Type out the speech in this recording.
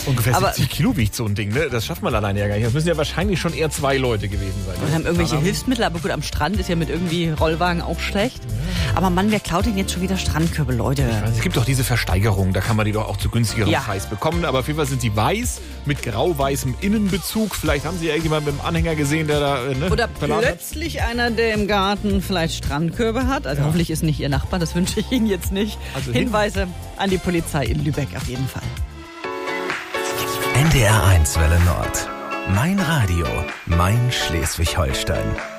Ungefähr Aber 70 Kilo wiegt so ein Ding, ne? Das schafft man alleine ja gar nicht. Das müssen ja wahrscheinlich schon eher 2 Leute gewesen sein. wir haben irgendwelche Hilfsmittel, aber gut, am Strand ist ja mit irgendwie Rollwagen auch schlecht. Aber Mann, wer klaut denn jetzt schon wieder Strandkörbe, Leute? Es gibt doch diese Versteigerung, da kann man die doch auch zu günstigerem Ja. Preis bekommen. Aber auf jeden Fall sind sie weiß, mit grau-weißem Innenbezug. Vielleicht haben sie ja irgendjemanden mit dem Anhänger gesehen, der da Oder verladen hat. plötzlich einer, der im Garten vielleicht Strandkörbe hat. Also hoffentlich ist nicht Ihr Nachbar, das wünsche ich Ihnen jetzt nicht. Also Hinweise an die Polizei in Lübeck auf jeden Fall. NDR 1 Welle Nord. Mein Radio, mein Schleswig-Holstein.